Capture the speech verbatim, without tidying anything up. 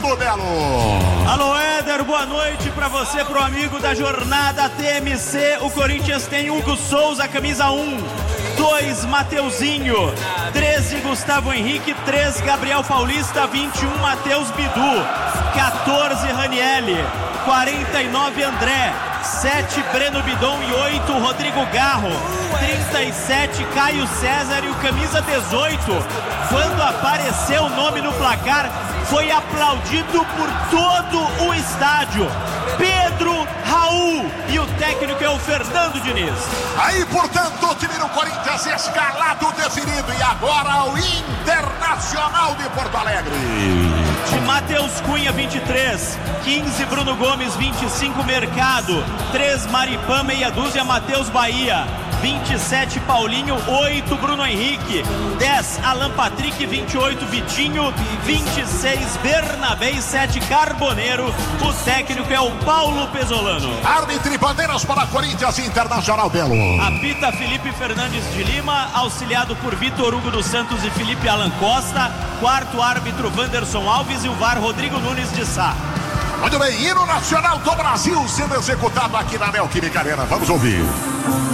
definido, Belo. Alô, Éder, boa noite pra você, pro amigo da jornada T M C. O Corinthians tem Hugo Souza, camisa um. dois, Mateuzinho. treze, Gustavo Henrique. três, Gabriel Paulista. vinte e um, Matheus Bidu. quatorze, Ranielli. quarenta e nove, André. sete, Breno Bidon. E oito, Rodrigo Garro. trinta e sete, Caio César. E o camisa dezoito, quando apareceu o nome no placar, foi aplaudido por todo o estádio. Pedro Raul. E o técnico é o Fernando Diniz. Aí, portanto, o time do Corinthians escalado, definido. E agora o Internacional de Porto Alegre. De Matheus Cunha, vinte e três. quinze, Bruno Gomes. vinte e cinco, Mercado. três, Maripã. Meia dúzia, Matheus Bahia. vinte e sete, Paulinho. oito, Bruno Henrique. dez, Alan Patrick. vinte e oito, Vitinho. vinte e seis, Bernabé. E sete, Carboneiro. O técnico é o Paulo Pesolano. Árbitro e bandeiras para Corinthians e Internacional, Belo. Apita Felipe Fernandes de Lima, auxiliado por Vitor Hugo dos Santos e Felipe Alan Costa. Quarto árbitro, Wanderson Alves. E o V A R, Rodrigo Nunes de Sá. Muito bem, hino nacional do Brasil sendo executado aqui na Neoquímica Arena. Vamos ouvir.